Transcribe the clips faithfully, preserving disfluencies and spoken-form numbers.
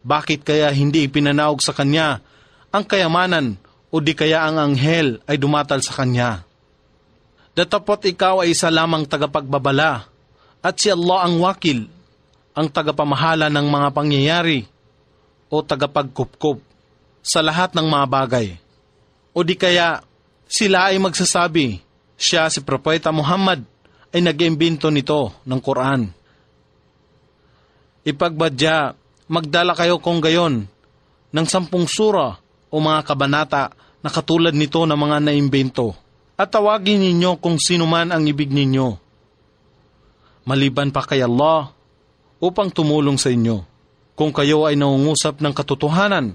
Bakit kaya hindi ipinanaog sa kanya ang kayamanan o di kaya ang anghel ay dumatal sa kanya? Datapot ikaw ay isa lamang tagapagbabala at si Allah ang wakil, ang tagapamahala ng mga pangyayari o tagapagkupkup sa lahat ng mga bagay. O di kaya sila ay magsasabi, siya si Propeta Muhammad ay nag-iimbento nito ng Quran. Ipagbadya, magdala kayo kung gayon ng sampung sura o mga kabanata na katulad nito ng mga naimbento, at tawagin ninyo kung sino man ang ibig ninyo, maliban pa kay Allah, upang tumulong sa inyo, kung kayo ay nangungusap ng katotohanan.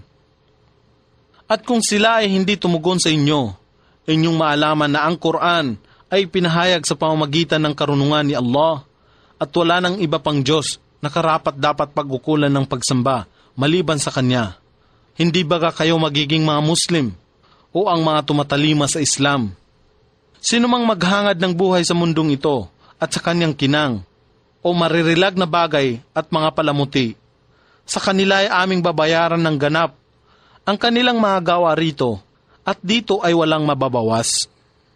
At kung sila ay hindi tumugon sa inyo, inyong maalaman na ang Quran ay pinahayag sa pamamagitan ng karunungan ni Allah, at wala nang iba pang Diyos na karapat dapat pag-ukulan ng pagsamba maliban sa Kanya. Hindi baga kayo magiging mga Muslim o ang mga tumatalima sa Islam? Sino mang maghangad ng buhay sa mundong ito at sa kanyang kinang o maririlag na bagay at mga palamuti, sa kanila ay aming babayaran ng ganap ang kanilang mga gawa rito, at dito ay walang mababawas.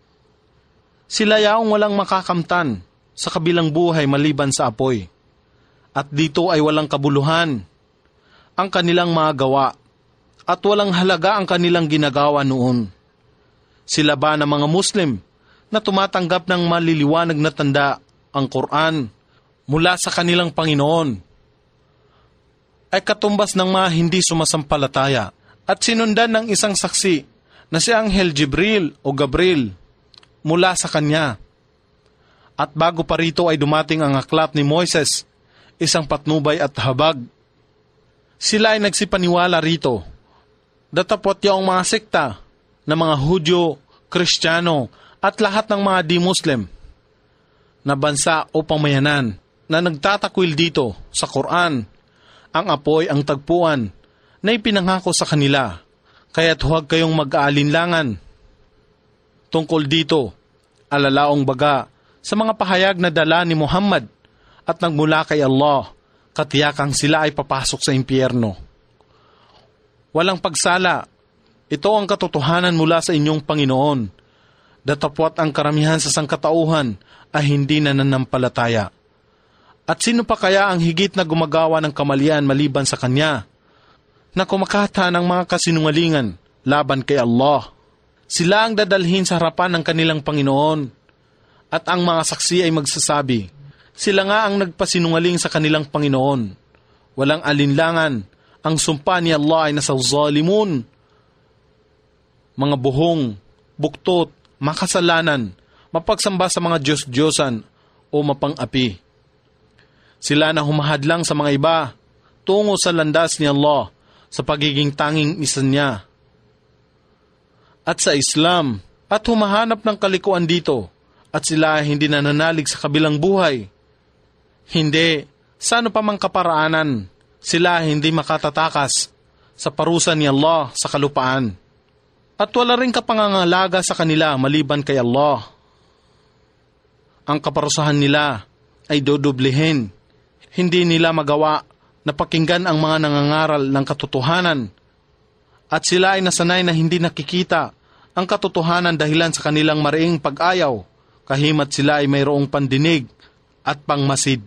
Sila yaong walang makakamtan sa kabilang buhay maliban sa apoy, at dito ay walang kabuluhan ang kanilang mga gawa, at walang halaga ang kanilang ginagawa noon. Sila ba na mga Muslim na tumatanggap ng maliliwanag na tanda, ang Quran, mula sa kanilang Panginoon, ay katumbas ng mga hindi sumasampalataya at sinundan ng isang saksi na si Anghel Jibril o Gabriel mula sa kanya. At bago pa rito ay dumating ang aklat ni Moises, isang patnubay at habag. Sila ay nagsipaniwala rito. Datapot yung mga sekta na mga Hudyo, Kristiyano at lahat ng mga di-Muslim na bansa o pamayanan na nagtatakwil dito sa Quran, ang apoy ang tagpuan na ipinangako sa kanila, kaya't huwag kayong mag-aalinlangan tungkol dito, alalaong baga sa mga pahayag na dala ni Muhammad at nagmula kay Allah, katiyakang sila ay papasok sa impyerno. Walang pagsala, ito ang katotohanan mula sa inyong Panginoon. Datapwat ang karamihan sa sangkatauhan ay hindi nananampalataya. At sino pa kaya ang higit na gumagawa ng kamalian maliban sa Kanya, na kumakata ng mga kasinungalingan laban kay Allah? Sila ang dadalhin sa harapan ng kanilang Panginoon, at ang mga saksi ay magsasabi, sila nga ang nagpasinungaling sa kanilang Panginoon. Walang alinlangan, ang sumpa ni Allah ay nasa zalimun, mga buhong, buktot, makasalanan, mapagsamba sa mga Diyos-Diyosan o mapang-api. Sila na humahadlang sa mga iba tungo sa landas ni Allah sa pagiging tanging isa niya at sa Islam, at humahanap ng kalikuan dito, at sila hindi nananalig sa kabilang buhay. Hindi, sa ano pa mang kaparaanan, sila hindi makatatakas sa parusa ni Allah sa kalupaan. At wala rin kapangangalaga sa kanila maliban kay Allah. Ang kaparusahan nila ay dodoblihin. Hindi nila magawa na pakinggan ang mga nangangaral ng katotohanan, at sila ay nasanay na hindi nakikita ang katotohanan dahilan sa kanilang mariing pag-ayaw, kahimat sila ay mayroong pandinig at pangmasid.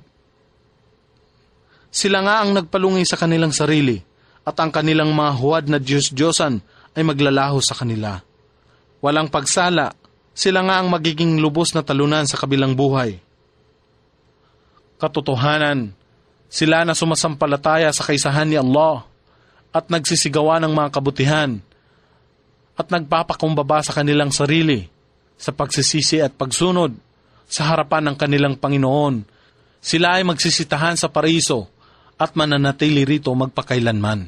Sila nga ang nagpalungi sa kanilang sarili, at ang kanilang mga huwad na Diyos-Diyosan ay maglalaho sa kanila. Walang pagsala, sila nga ang magiging lubos na talunan sa kabilang buhay. Katotohanan, sila na sumasampalataya sa kaisahan ni Allah at nagsisigawa ng mga kabutihan at nagpapakumbaba sa kanilang sarili sa pagsisisi at pagsunod sa harapan ng kanilang Panginoon. Sila ay magsisitahan sa paraiso at mananatili rito magpakailanman.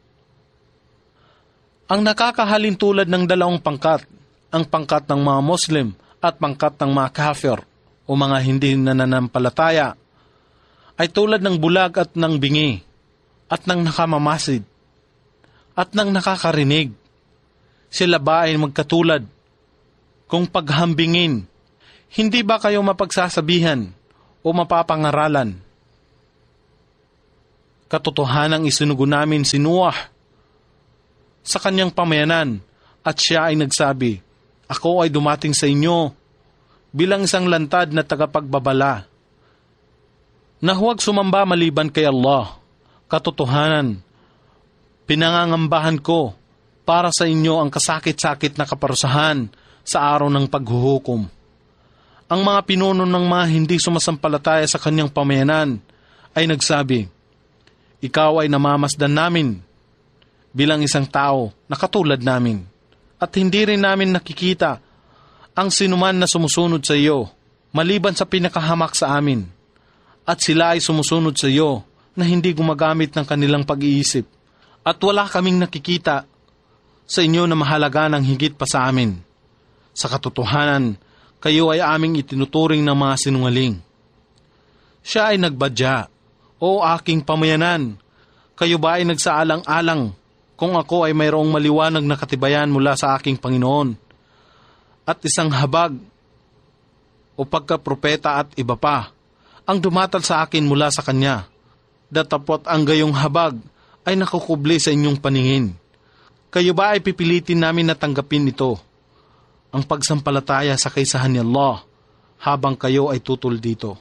Ang nakakahalin tulad ng dalawang pangkat, ang pangkat ng mga Muslim at pangkat ng mga kafir o mga hindi nananampalataya, ay tulad ng bulag at ng bingi, at ng nakamamasid, at ng nakakarinig. Sila ba ay magkatulad? Kung paghambingin, hindi ba kayo mapagsasabihan o mapapangaralan? Katotohanang isinugo namin si Noah sa kanyang pamayanan at siya ay nagsabi, ako ay dumating sa inyo bilang isang lantad na tagapagbabala na huwag sumamba maliban kay Allah. Katotohanan, pinangangambahan ko para sa inyo ang kasakit-sakit na kaparusahan sa araw ng paghuhukom. Ang mga pinuno ng mga hindi sumasampalataya sa kanyang pamayanan ay nagsabi, ikaw ay namamasdan namin bilang isang tao na katulad namin at hindi rin namin nakikita ang sinuman na sumusunod sa iyo maliban sa pinakahamak sa amin at sila ay sumusunod sa iyo na hindi gumagamit ng kanilang pag-iisip at wala kaming nakikita sa inyo na mahalaga ng higit pa sa amin. Sa katotohanan, kayo ay aming itinuturing ng mga sinungaling. Siya ay nagbadya, o aking pamayanan, kayo ba ay nagsaalang-alang kung ako ay mayroong maliwanag na katibayan mula sa aking Panginoon at isang habag o pagkapropeta at iba pa ang dumatal sa akin mula sa Kanya, datapot ang gayong habag ay nakukubli sa inyong paningin. Kayo ba ay pipilitin namin na tanggapin ito, ang pagsampalataya sa kaysahan ni Allah, habang kayo ay tutol dito?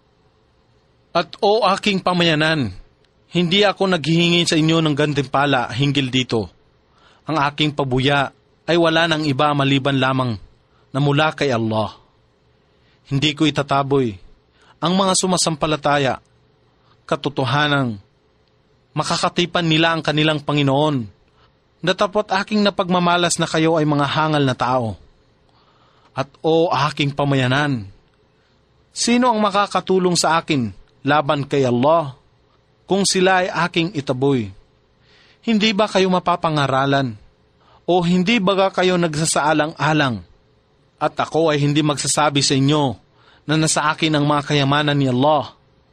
At o aking pamayanan, hindi ako naghihingi sa inyo ng gantimpala hinggil dito. Ang aking pabuya ay wala ng iba maliban lamang na mula kay Allah. Hindi ko itataboy ang mga sumasampalataya, katotohanang makakatipan nila ang kanilang Panginoon, datapot aking napagmamalas na kayo ay mga hangal na tao. At o aking pamayanan, sino ang makakatulong sa akin laban kay Allah kung sila ay aking itaboy? Hindi ba kayo mapapangaralan? O hindi ba kayo nagsasaalang-alang? At ako ay hindi magsasabi sa inyo na nasa akin ang mga kayamanan ni Allah.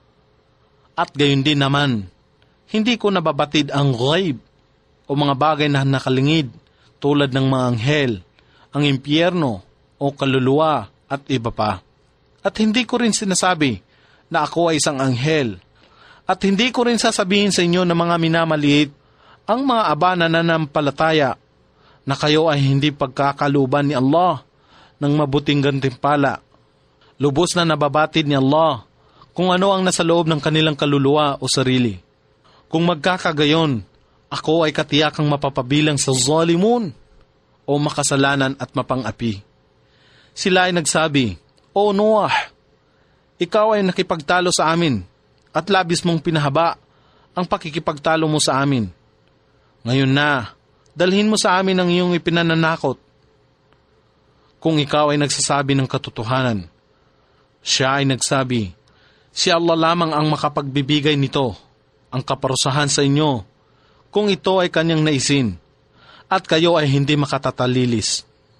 At gayon din naman, hindi ko nababatid ang ghaib o mga bagay na nakalingid tulad ng mga anghel, ang impyerno o kaluluwa at iba pa. At hindi ko rin sinasabi na ako ay isang anghel. At hindi ko rin sasabihin sa inyo na mga minamaliit ang mga aba na nanampalataya na kayo ay hindi pagkakaluban ni Allah ng mabuting gantimpala. Lubos na nababatid ni Allah kung ano ang nasa loob ng kanilang kaluluwa o sarili. Kung magkakagayon, ako ay katiyakang mapapabilang sa zalimun o makasalanan at mapangapi. Sila ay nagsabi, O Noah, ikaw ay nakipagtalo sa amin at labis mong pinahaba ang pakikipagtalo mo sa amin. Ngayon na, dalhin mo sa amin ang iyong ipinananakot. Kung ikaw ay nagsasabi ng katotohanan, siya ay nagsabi, si Allah lamang ang makapagbibigay nito, ang kaparusahan sa inyo, kung ito ay kanyang naisin, at kayo ay hindi makatatalilis.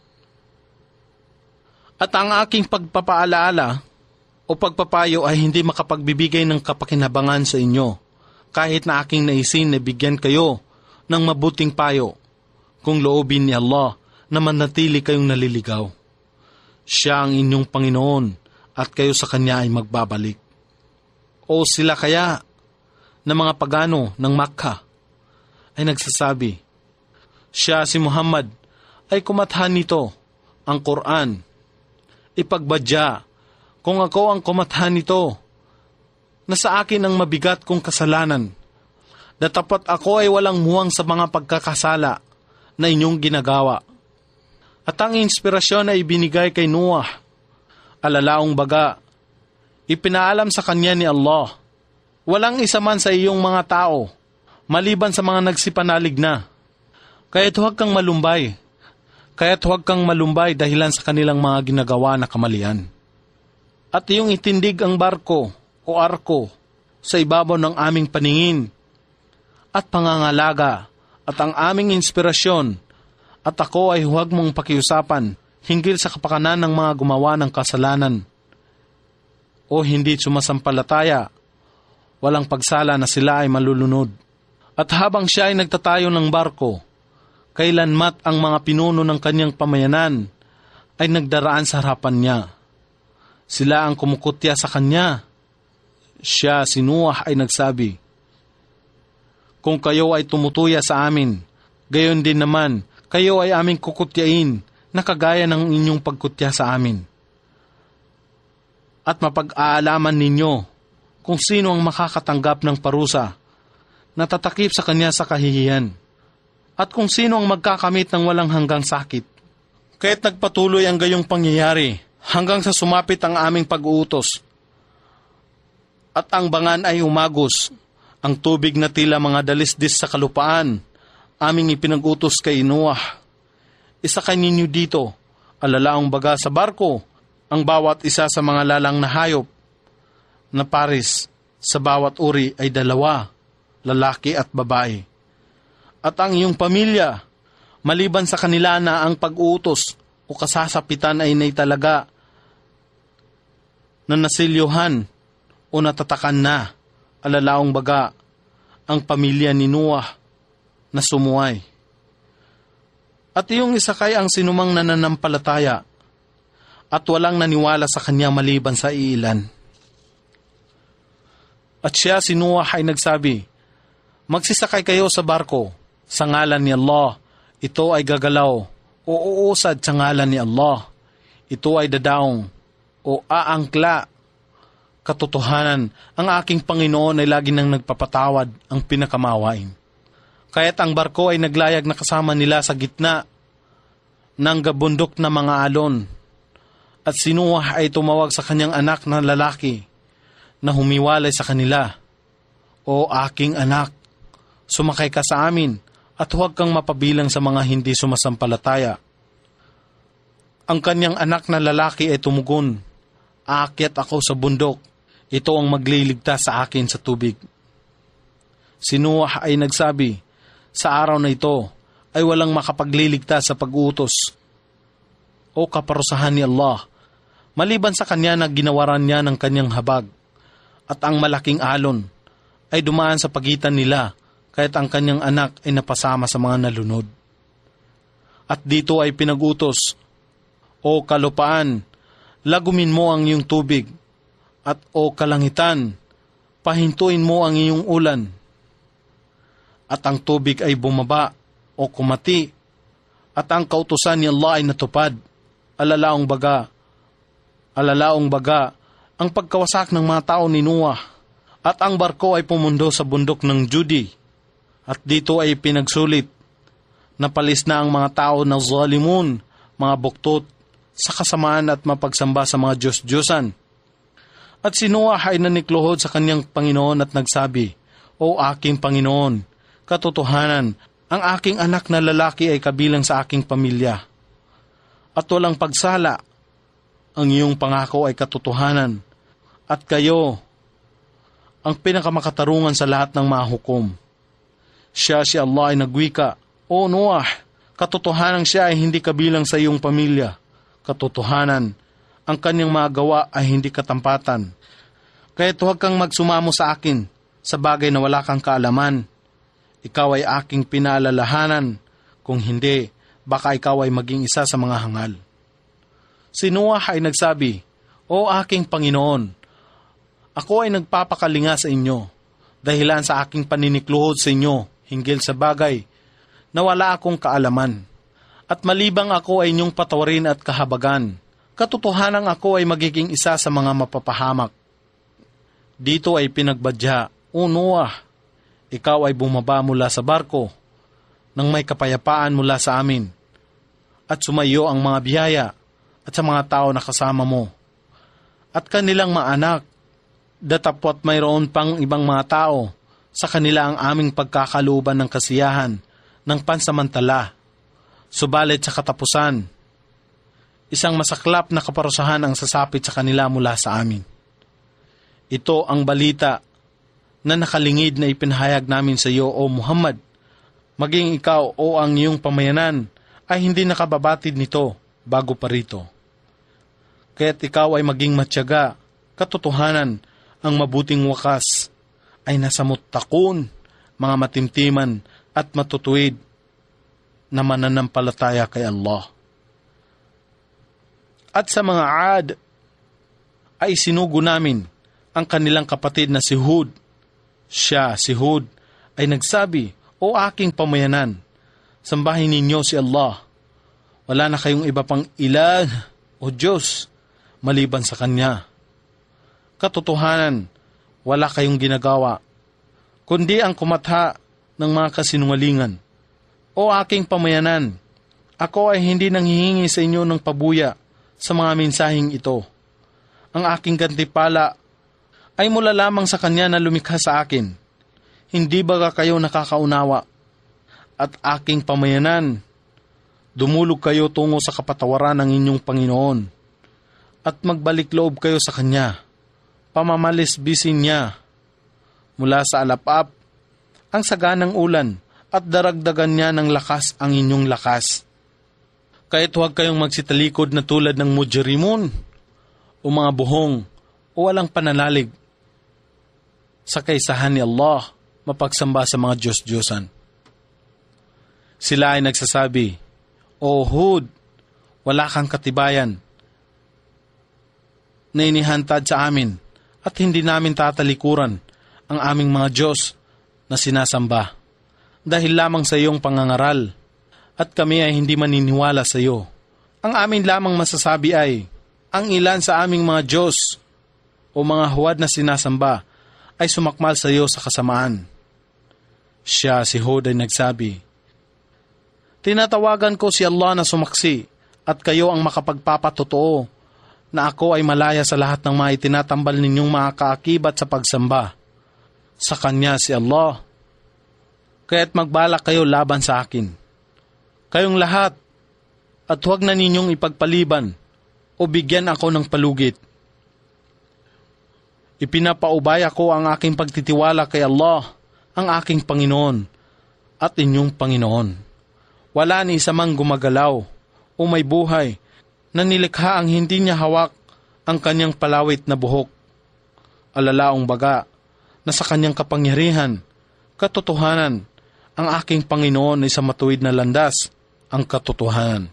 At ang aking pagpapaalaala o pagpapayo ay hindi makapagbibigay ng kapakinabangan sa inyo, kahit na aking naisin na bigyan kayo ng mabuting payo, kung loobin ni Allah na manatili kayong naliligaw. Siya ang inyong Panginoon at kayo sa Kanya ay magbabalik. O sila kaya na mga pagano ng Makkah ay nagsasabi, siya si Muhammad ay kumathan nito, ang Quran. Ipagbadya, kung ako ang kumathan nito, na sa akin ang mabigat kong kasalanan, datapat ako ay walang muwang sa mga pagkakasala na inyong ginagawa. At ang inspirasyon ay ibinigay kay Noah, alalaong baga, ipinaalam sa kanya ni Allah, walang isa man sa iyong mga tao, maliban sa mga nagsipanalig na. Kaya't huwag kang malumbay, kaya't huwag kang malumbay dahilan sa kanilang mga ginagawa na kamalian. At iyong itindig ang barko o arko sa ibabaw ng aming paningin at pangangalaga at ang aming inspirasyon, at ako ay huwag mong pakiusapan hinggil sa kapakanan ng mga gumawa ng kasalanan o hindi sumasampalataya, walang pagsala na sila ay malulunod. At habang siya ay nagtatayo ng barko, kailanmat ang mga pinuno ng kanyang pamayanan ay nagdaraan sa harapan niya. Sila ang kumukutya sa kanya. Siya, si Noah, ay nagsabi, Kung kayo ay tumutuya sa amin, gayon din naman, kayo ay aming kukutyain na kagaya ng inyong pagkutya sa amin. At mapag-aalaman ninyo kung sino ang makakatanggap ng parusa na tatakip sa kanya sa kahihiyan, at kung sino ang magkakamit ng walang hanggang sakit. Kaya't nagpatuloy ang gayong pangyayari hanggang sa sumapit ang aming pag-uutos. At ang bangan ay umagos, ang tubig na tila mga dalisdis sa kalupaan, aming ipinag-utos kay Noah. Isakay ninyo dito, alalaong baga sa barko, ang bawat isa sa mga lalang na hayop, na pares sa bawat uri ay dalawa, lalaki at babae. At ang iyong pamilya, maliban sa kanila na ang pag-uutos o kasasapitan ay naitalaga na nasilyuhan o natatakan na, alalaong baga, ang pamilya ni Noah na sumuway. At iyong isakay ang sinumang nananampalataya at walang naniwala sa kanya maliban sa iilan. At siya, si Noah, ay nagsabi, magsisakay kayo sa barko sa ngalan ni Allah. Ito ay gagalaw o uusad sa ngalan ni Allah. Ito ay dadaong o aangkla. Katotohanan, ang aking Panginoon ay lagi nang nagpapatawad, ang pinakamawain. Kaya't ang barko ay naglayag na kasama nila sa gitna ng gabundok na mga alon. At si Noah ay tumawag sa kanyang anak na lalaki na humiwalay sa kanila, O aking anak, sumakay ka sa amin at huwag kang mapabilang sa mga hindi sumasampalataya. Ang kanyang anak na lalaki ay tumugon, aakyat ako sa bundok, ito ang magliligtas sa akin sa tubig. Si Noah ay nagsabi, sa araw na ito ay walang makapagliligtas sa pag-uutos o kaparusahan ni Allah, maliban sa kanya na ginawaran niya ng kanyang habag, at ang malaking alon ay dumaan sa pagitan nila, kaya't ang kanyang anak ay napasama sa mga nalunod. At dito ay pinag-utos, O kalupaan, lagumin mo ang iyong tubig, at o kalangitan, pahintuin mo ang iyong ulan. At ang tubig ay bumaba o kumati, at ang kautusan ni Allah ay natupad, alalaong baga, alalaong baga, ang pagkawasak ng mga tao ni Noah, at ang barko ay pumundo sa bundok ng Judi, at dito ay pinagsulit, napalis na ang mga tao na zalimun, mga buktot, sa kasamaan at mapagsamba sa mga Diyos-Diyosan. At si Noah ay nanikluhod sa kanyang Panginoon at nagsabi, O aking Panginoon, katotohanan, ang aking anak na lalaki ay kabilang sa aking pamilya. At walang pagsala, ang iyong pangako ay katotohanan, at kayo ang pinakamakatarungan sa lahat ng mahukom. Siya, si Allah ay nagwika, O Noah, katotohanan siya ay hindi kabilang sa iyong pamilya. Katotohanan, ang kanyang mga gawa ay hindi katampatan. Kaya't huwag kang magsumamo sa akin sa bagay na wala kang kaalaman. Ikaw ay aking pinaalalahanan, kung hindi, baka ikaw ay maging isa sa mga hangal. Si Noah ay nagsabi, O aking Panginoon, ako ay nagpapakalinga sa inyo, dahilan sa aking paninikluhod sa inyo, hinggil sa bagay na wala akong kaalaman. At malibang ako ay inyong patawarin at kahabagan, katotohanan ako ay magiging isa sa mga mapapahamak. Dito ay pinagbadya, O Noah, ikaw ay bumaba mula sa barko, nang may kapayapaan mula sa amin, at sumayo ang mga biyaya at sa mga tao na kasama mo, at kanilang mga anak, datapwat mayroon pang ibang mga tao, sa kanila ang aming pagkakalooban ng kasiyahan, ng pansamantala, subalit sa katapusan, isang masaklap na kaparusahan ang sasapit sa kanila mula sa amin. Ito ang balita na nakalingid na ipinahayag namin sa iyo, O Muhammad, maging ikaw o ang iyong pamayanan ay hindi nakababatid nito bago pa rito. Kaya't ikaw ay maging matyaga, katotohanan, ang mabuting wakas ay nasa muttaqun, mga matimtiman at matutuwid na mananampalataya kay Allah. At sa mga Ad ay sinugo namin ang kanilang kapatid na si Hud. Siya, si Hud, ay nagsabi, O aking pamayanan, sambahin ninyo si Allah. Wala na kayong iba pang ilah o Diyos maliban sa Kanya. Katotohanan, wala kayong ginagawa, kundi ang kumatha ng mga kasinungalingan. O aking pamayanan, ako ay hindi nanghihingi sa inyo ng pabuya sa mga mensaheng ito. Ang aking gantipala ay mula lamang sa Kanya na lumikha sa akin. Hindi ba kayo nakakaunawa? At aking pamayanan, dumulog kayo tungo sa kapatawaran ng inyong Panginoon at magbalik loob kayo sa Kanya. Pamamalisbisin niya mula sa alapap ang saganang ulan at daragdagan niya ng lakas ang inyong lakas. Kahit huwag kayong magsitalikod na tulad ng mujrimun o mga buhong o walang pananalig sa kaisahan ni Allah, mapagsamba sa mga Diyos-Diyosan. Sila ay nagsasabi, O Hud, wala kang katibayan na inihantad sa amin at hindi namin tatalikuran ang aming mga Diyos na sinasamba dahil lamang sa iyong pangangaral at kami ay hindi maniniwala sa iyo. Ang amin lamang masasabi ay, ang ilan sa aming mga Diyos o mga huwad na sinasamba ay sumakmal sa iyo sa kasamaan. Siya, si Hud, ay nagsabi, Tinatawagan ko si Allah na sumaksi at kayo ang makapagpapatotoo na ako ay malaya sa lahat ng mga itinatambal ninyong mga kaakibat sa pagsamba. Sa Kanya si Allah. Kaya't magbalak kayo laban sa akin. Kayong lahat, at huwag na ninyong ipagpaliban o bigyan ako ng palugit. Ipinapaubaya ko ang aking pagtitiwala kay Allah, ang aking Panginoon at inyong Panginoon. Wala ni isa mang gumagalaw o may buhay na nilikha ang hindi niya hawak ang kanyang palawit na buhok. Alalaong baga na sa kanyang kapangyarihan, katotohanan, ang aking Panginoon ay sa matuwid na landas, ang katotohanan.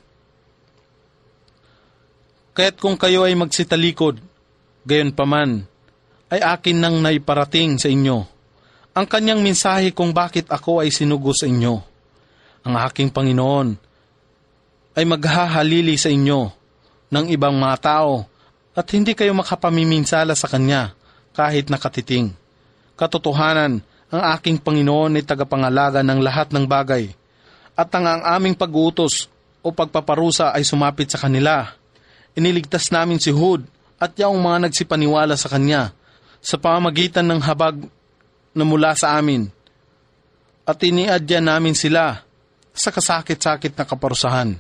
Kaya't kung kayo ay magsitalikod, gayon paman, ay akin nang naiparating sa inyo ang kanyang mensahe kung bakit ako ay sinugo sa inyo. Ang aking Panginoon ay maghahalili sa inyo ng ibang mga tao at hindi kayo makapamiminsala sa Kanya kahit nakatiting. Katotohanan, ang aking Panginoon ay tagapangalaga ng lahat ng bagay at ang, ang aming pag-uutos o pagpaparusa ay sumapit sa kanila. Iniligtas namin si Hud at yaong mga nagsipaniwala sa Kanya sa pamamagitan ng habag na mula sa amin at iniadya namin sila sa kasakit-sakit na kaparusahan.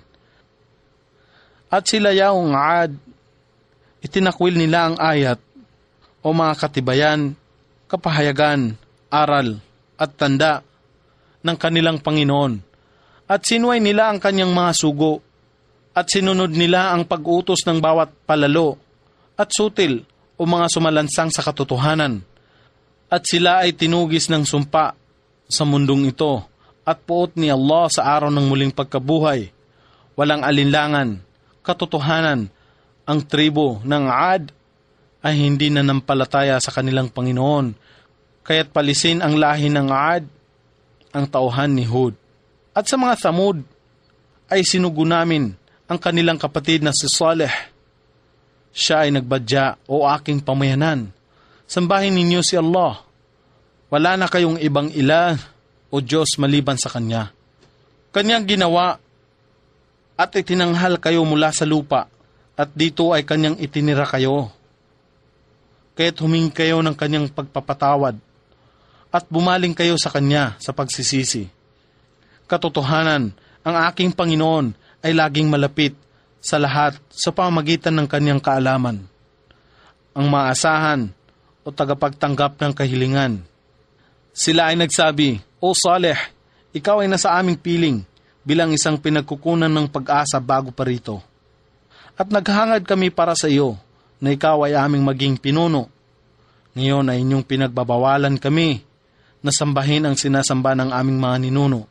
At sila yaong Aad, itinakwil nila ang ayat o mga katibayan, kapahayagan, aral at tanda ng kanilang Panginoon at sinuway nila ang kanyang mga sugo at sinunod nila ang pag-utos ng bawat palalo at sutil o mga sumalansang sa katotohanan at sila ay tinugis ng sumpa sa mundong ito at puot ni Allah sa araw ng muling pagkabuhay. Walang alinlangan, katotohanan, ang tribo ng Aad ay hindi nanampalataya sa kanilang Panginoon, kaya't palisin ang lahi ng Aad, ang tauhan ni Hud. At sa mga Thamud ay sinugo namin ang kanilang kapatid na si Saleh. Siya ay nagbadya, O aking pamayanan, sambahin ninyo si Allah. Wala na kayong ibang ilah o Diyos maliban sa Kanya. Kanyang ginawa at itinanghal kayo mula sa lupa at dito ay Kanyang itinira kayo. Kaya't humingi kayo ng Kanyang pagpapatawad at bumaling kayo sa Kanya sa pagsisisi. Katotohanan, ang aking Panginoon ay laging malapit sa lahat sa pamamagitan ng Kanyang kaalaman. Ang maasahan o tagapagtanggap ng kahilingan. Sila ay nagsabi, O Saleh, ikaw ay nasa aming piling bilang isang pinagkukunan ng pag-asa bago pa rito. At naghangad kami para sa iyo na ikaw ay aming maging pinuno. Ngayon ay inyong pinagbabawalan kami na sambahin ang sinasamba ng aming mga ninuno.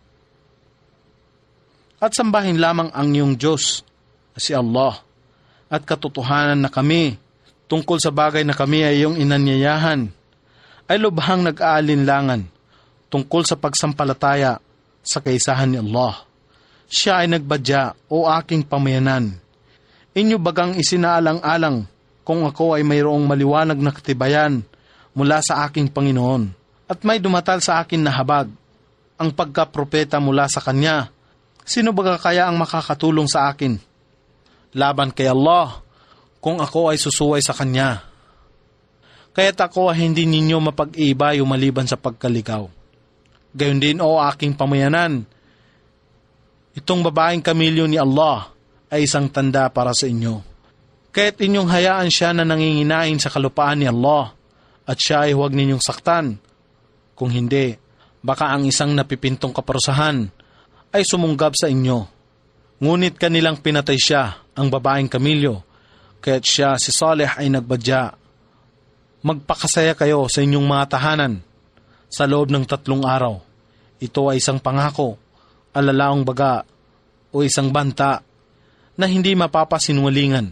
At sambahin lamang ang iyong Diyos, si Allah, at katotohanan na kami, tungkol sa bagay na kami ay iyong inanyayahan, ay lubhang nag-aalinlangan, tungkol sa pagsampalataya sa kaisahan ni Allah. Siya ay nagbadya, o aking pamayanan. Inyo bagang isinaalang-alang kung ako ay mayroong maliwanag na katibayan mula sa aking Panginoon, at may dumatal sa akin na habag, ang pagkapropeta mula sa Kanya. Sino baga kaya ang makakatulong sa akin laban kay Allah kung ako ay susuway sa Kanya? Kaya't ako ay hindi ninyo mapag-iiba yung maliban sa pagkaligaw. Gayon din, o aking pamayanan, itong babaeng kamilyo ni Allah ay isang tanda para sa inyo. Kaya't inyong hayaan siya na nanginginain sa kalupaan ni Allah, at siya ay huwag ninyong saktan. Kung hindi, baka ang isang napipintong kaparusahan ay sumunggab sa inyo. Ngunit kanilang pinatay siya, ang babaeng kamilyo, kaya't siya, si Saleh, ay nagbadya. Magpakasaya kayo sa inyong mga tahanan sa loob ng tatlong araw. Ito ay isang pangako, alalaong baga, o isang banta na hindi mapapasinwalingan.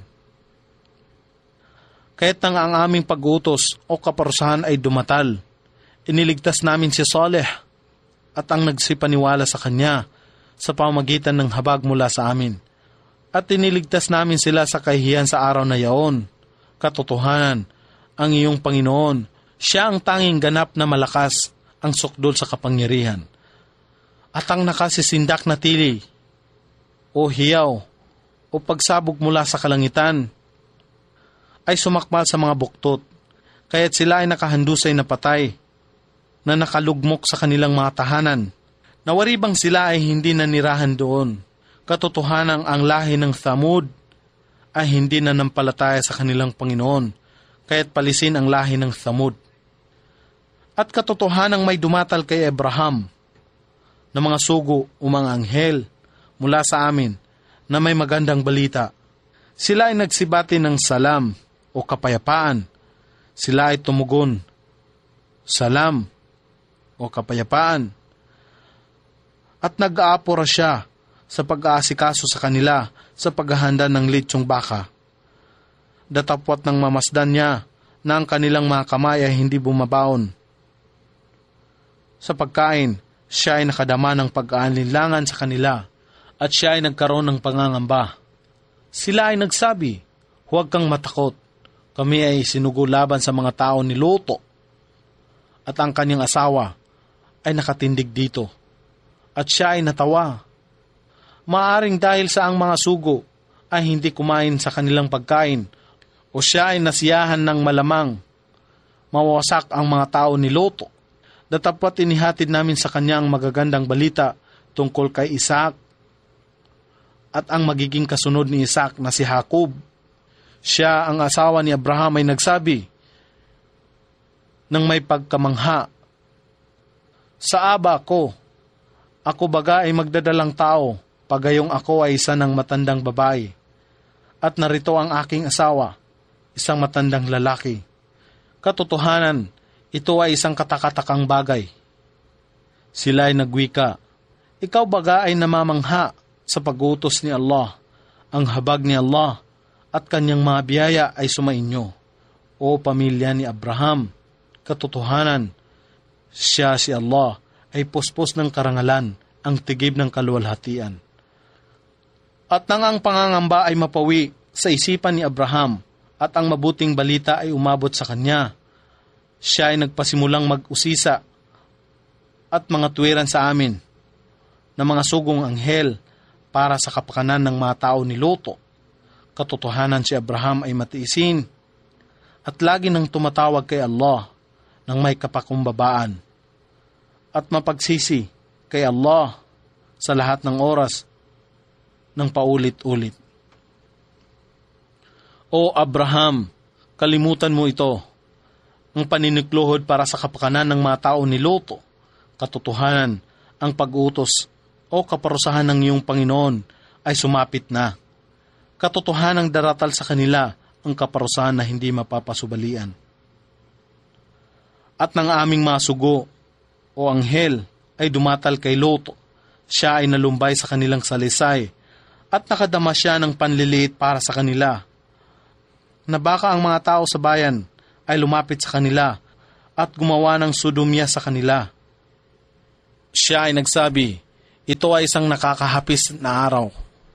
Kaya't nang ang aming pag-utos o kaparusahan ay dumatal, iniligtas namin si Saleh at ang nagsipaniwala sa kanya sa pamamagitan ng habag mula sa amin. At iniligtas namin sila sa kahihiyan sa araw na yaon. Katotohanan, ang iyong Panginoon, siya ang tanging ganap na malakas, ang sukdol sa kapangyarihan. At ang nakasisindak na tili, o hiyaw, o pagsabog mula sa kalangitan, ay sumakmal sa mga buktot, kaya't sila ay nakahandusay na patay, na nakalugmok sa kanilang mga tahanan. Nawaribang sila ay hindi nanirahan doon. Katotohanan, ang lahi ng Thamud ay hindi nanampalataya sa kanilang Panginoon, kaya't palisin ang lahi ng Thamud. At katotohanang may dumatal kay Abraham na mga sugo o mga anghel mula sa amin na may magandang balita. Sila ay nagsibati ng salam o kapayapaan. Sila ay tumugon, salam o kapayapaan. At nag-aapura siya sa pag-aasikaso sa kanila sa paghahanda ng litsong baka. Datapwat ng mamasdan niya na ang kanilang mga kamay ay hindi bumabaon. Sa pagkain, siya ay nakadama ng pag-aalinlangan sa kanila, at siya ay nagkaroon ng pangangamba. Sila ay nagsabi, huwag kang matakot, kami ay sinugo laban sa mga tao ni Luto, at ang kanyang asawa ay nakatindig dito, at siya ay natawa. Maaring dahil sa ang mga sugo ay hindi kumain sa kanilang pagkain, o siya ay nasiyahan ng malamang mawasak ang mga tao ni Luto. Datapwat inihatid namin sa kanya ang magagandang balita tungkol kay Isaac at ang magiging kasunod ni Isaac na si Jacob. Siya, ang asawa ni Abraham, ay nagsabi nang may pagkamangha, sa aba ko, ako baga ay magdadalang tao, pagayong ako ay isa ng matandang babae, at narito ang aking asawa, isang matandang lalaki. Katotohanan, ito ay isang katakatakang bagay. Sila ay nagwika, ikaw baga ay namamangha sa pag-utos ni Allah, ang habag ni Allah at kanyang mga biyaya ay sumainyo, o pamilya ni Abraham. Katotohanan, siya, si Allah, ay puspos ng karangalan, ang tigib ng kaluwalhatian. At nang ang pangangamba ay mapawi sa isipan ni Abraham, at ang mabuting balita ay umabot sa kanya, siya ay nagpasimulang mag-usisa at mga tuwiran sa amin na mga sugong anghel para sa kapakanan ng mga tao ni Luto. Katotohanan, si Abraham ay matiisin at lagi nang tumatawag kay Allah ng may kapakumbabaan at mapagsisi kay Allah sa lahat ng oras ng paulit-ulit. O Abraham, kalimutan mo ito, ang paninikluhod para sa kapakanan ng mga tao ni Luto. Katotohanan, ang pag-utos o kaparusahan ng iyong Panginoon ay sumapit na. Katotohanang daratal sa kanila ang kaparusahan na hindi mapapasubalian. At ng aming mga sugo o anghel ay dumatal kay Luto. Siya ay nalumbay sa kanilang salisay at nakadama siya ng panliliit para sa kanila, na baka ang mga tao sa bayan ay lumapit sa kanila at gumawa ng sudumya sa kanila. Siya ay nagsabi, ito ay isang nakakahapis na araw.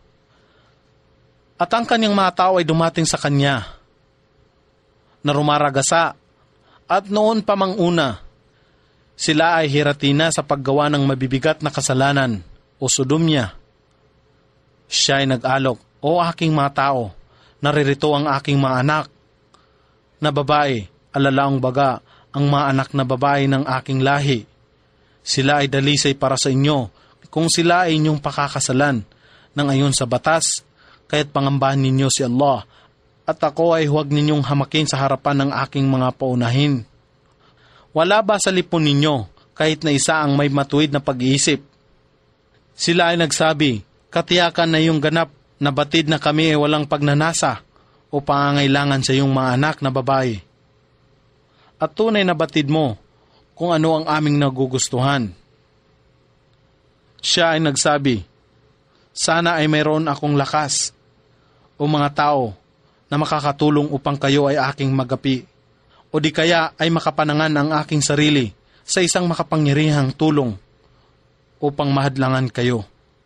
At ang kanyang mga tao ay dumating sa kanya na rumaragasa, at noon pa mang una, sila ay hiratina sa paggawa ng mabibigat na kasalanan o sodomya. Siya ay nag-alok, o aking mga tao, naririto ang aking mga anak na babae, alalaong baga ang mga anak na babae ng aking lahi. Sila ay dalisay para sa inyo kung sila ay inyong pakakasalan ng ayon sa batas, kaya't pangambahan ninyo si Allah, at ako ay huwag ninyong hamakin sa harapan ng aking mga paunahin. Wala ba sa lipon ninyo kahit na isa ang may matuwid na pag-iisip? Sila ay nagsabi, katiyakan na yung ganap na batid na kami ay walang pagnanasa o pangangailangan sa iyong mga anak na babae. At tunay na batid mo kung ano ang aming nagugustuhan. Siya ay nagsabi, sana ay mayroon akong lakas o mga tao na makakatulong upang kayo ay aking magapi, o di kaya ay makapanangan ang aking sarili sa isang makapangyarihang tulong upang mahadlangan kayo.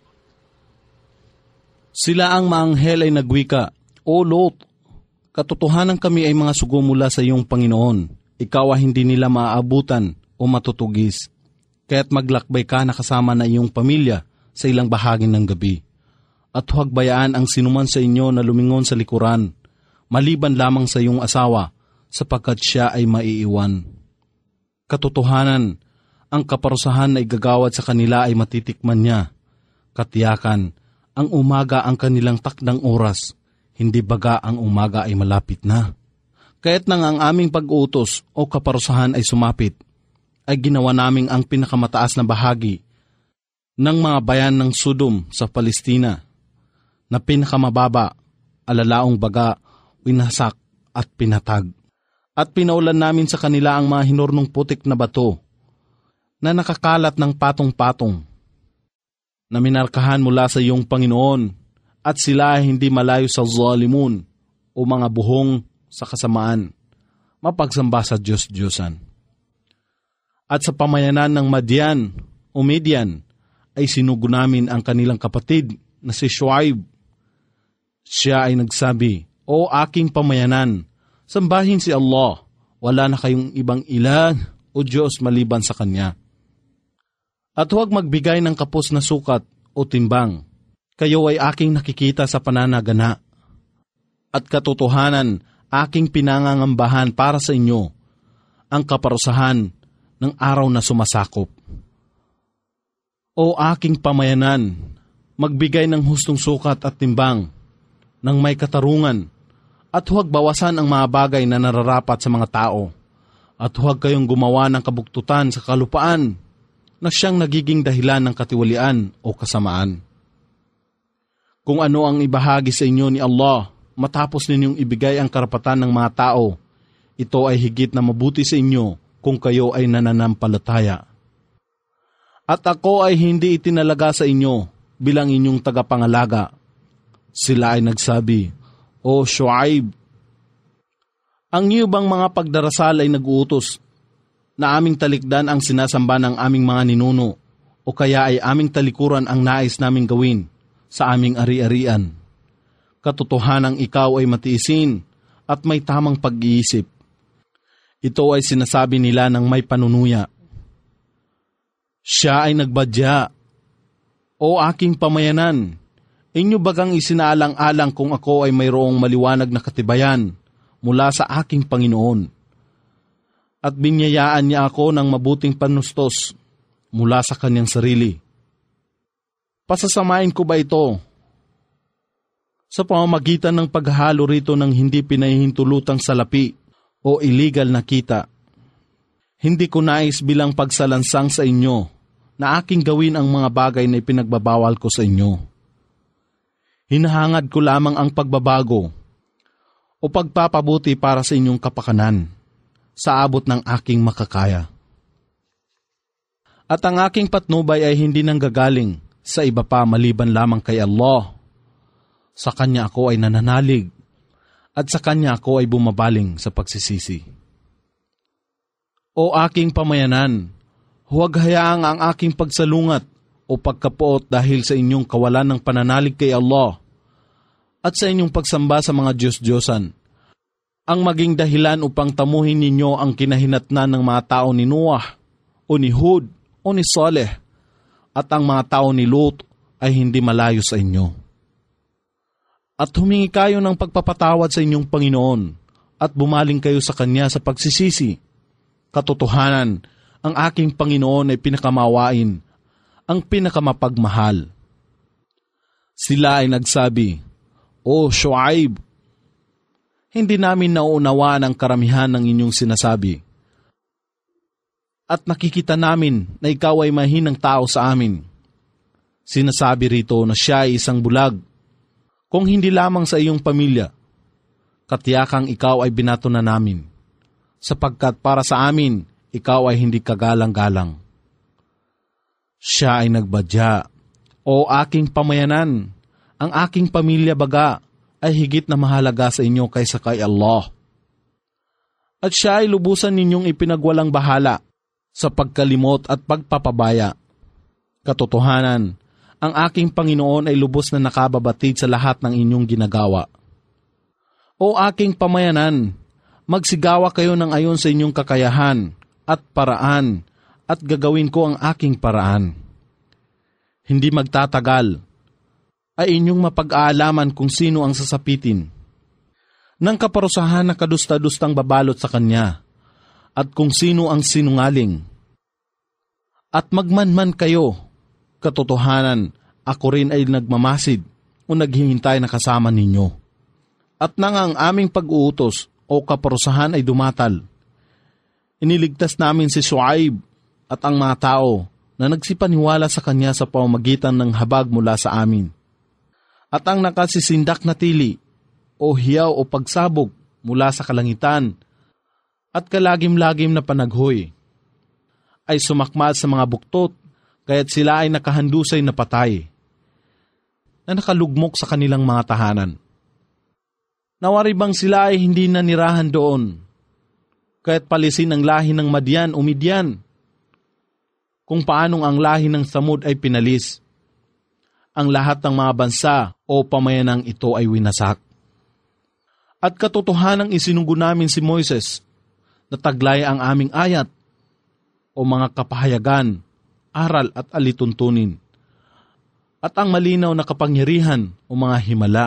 Sila ang maanghel ay nagwika, O Lot, katotohanan kami ay mga sugo mula sa iyong Panginoon. Ikaw ay hindi nila maaabutan o matutugis, kaya't maglakbay ka na kasama na iyong pamilya sa ilang bahagi ng gabi. At huwag bayaan ang sinuman sa inyo na lumingon sa likuran, maliban lamang sa iyong asawa, sapagkat siya ay maiiwan. Katotohanan, ang kaparusahan na igagawad sa kanila ay matitikman niya. Katiyakan, ang umaga ang kanilang takdang oras, hindi baga ang umaga ay malapit na. Kaya't nang ang aming pag-utos o kaparusahan ay sumapit, ay ginawa naming ang pinakamataas na bahagi ng mga bayan ng Sodom sa Palestina, na pinakamababa, alalaong baga, winasak at pinatag. At pinaulan namin sa kanila ang mga hinurnong putik na bato na nakakalat ng patong-patong, na minarkahan mula sa iyong Panginoon, at sila ay hindi malayo sa zalimun o mga buhong sa kasamaan, mapagsamba sa Diyos-Diyosan. At sa pamayanan ng Madian o Midian ay sinugo namin ang kanilang kapatid na si Shuaib. Siya ay nagsabi, O aking pamayanan, sambahin si Allah, wala na kayong ibang ilan o Diyos maliban sa Kanya. At huwag magbigay ng kapos na sukat o timbang, kayo ay aking nakikita sa pananagana. At katotohanan, aking pinangangambahan para sa inyo ang kaparusahan ng araw na sumasakop. O aking pamayanan, magbigay ng hustong sukat at timbang, ng may katarungan, at huwag bawasan ang mga bagay na nararapat sa mga tao, at huwag kayong gumawa ng kabuktutan sa kalupaan na siyang nagiging dahilan ng katiwalian o kasamaan. Kung ano ang ibahagi sa inyo ni Allah, matapos ninyong ibigay ang karapatan ng mga tao, ito ay higit na mabuti sa inyo kung kayo ay nananampalataya. At ako ay hindi itinalaga sa inyo bilang inyong tagapangalaga. Sila ay nagsabi, O Shuaib, ang iyo bang mga pagdarasal ay nag-uutos na aming talikdan ang sinasamba ng aming mga ninuno, o kaya ay aming talikuran ang nais naming gawin sa aming ari-arian? Katotohanang ikaw ay matiisin at may tamang pag-iisip. Ito ay sinasabi nila ng may panunuya. Siya ay nagbadya, O aking pamayanan, inyo bagang isinaalang-alang kung ako ay mayroong maliwanag na katibayan mula sa aking Panginoon, at binyayaan niya ako ng mabuting panustos mula sa kanyang sarili. Pasasamain ko ba ito sa pamamagitan ng paghalo rito ng hindi pinahihintulutang salapi o illegal na kita? Hindi ko nais bilang pagsalansang sa inyo na aking gawin ang mga bagay na ipinagbabawal ko sa inyo. Hinahangad ko lamang ang pagbabago o pagpapabuti para sa inyong kapakanan sa abot ng aking makakaya. At ang aking patnubay ay hindi nanggagaling sa iba pa maliban lamang kay Allah. Sa Kanya ako ay nananalig at sa Kanya ako ay bumabaling sa pagsisisi. O aking pamayanan, Huwag hayaang ang aking pagsalungat o pagkapuot dahil sa inyong kawalan ng pananalig kay Allah at sa inyong pagsamba sa mga Diyos-Diyosan ang maging dahilan upang tamuhin ninyo ang kinahinatnan ng mga tao ni Noah o ni Hud o ni Saleh at ang mga tao ni Lot ay hindi malayo sa inyo. At humingi kayo ng pagpapatawad sa inyong Panginoon at bumaling kayo sa Kanya sa pagsisisi. Katotohanan, ang aking Panginoon ay pinakamawain, ang pinakamapagmahal. Sila ay nagsabi, O Shuaib, hindi namin nauunawaan ang karamihan ng inyong sinasabi. At nakikita namin na ikaw ay mahinang tao sa amin. Sinasabi rito na siya ay isang bulag, kung hindi lamang sa iyong pamilya. Katiyakang ikaw ay binato na namin, sapagkat para sa amin, ikaw ay hindi kagalang-galang. Siya ay nagbadya, O aking pamayanan, ang aking pamilya baga ay higit na mahalaga sa inyo kaysa kay Allah. At siya ay lubusan ninyong ipinagwalang bahala sa pagkalimot at pagpapabaya. Katotohanan, ang aking Panginoon ay lubos na nakababatid sa lahat ng inyong ginagawa. O aking pamayanan, magsigawa kayo ng ayon sa inyong kakayahan at paraan at gagawin ko ang aking paraan. Hindi magtatagal ay inyong mapag-aalaman kung sino ang sasapitin ng kaparusahan na kadusta-dustang babalot sa kanya at kung sino ang sinungaling. At magmanman kayo, katotohanan, ako rin ay nagmamasid o naghihintay na kasama ninyo. At nang ang aming pag-uutos o kaparusahan ay dumatal, iniligtas namin si Shuaib at ang mga tao na nagsipaniwala sa kanya sa pamamagitan ng habag mula sa amin. At ang nakasisindak na tili o hiyaw o pagsabog mula sa kalangitan at kalagim-lagim na panaghoy ay sumakmal sa mga buktot, kaya't sila ay nakahandusay na patay na nakalugmok sa kanilang mga tahanan. Nawari bang sila ay hindi nanirahan doon, kaya't palisin ang lahi ng Madian o Midian, kung paanong ang lahi ng Samud ay pinalis. Ang lahat ng mga bansa o pamayanang ito ay winasak. At katotohanang isinugo namin si Moises na taglay ang aming ayat o mga kapahayagan, aral at alituntunin, at ang malinaw na kapangyarihan o mga himala